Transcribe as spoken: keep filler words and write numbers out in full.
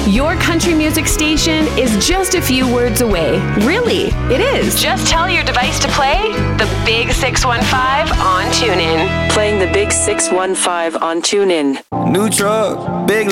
Your country music station is just a few words away. Really, it is. Just tell your device to play the Big six one five on TuneIn. Playing the Big six one five on TuneIn. New truck, big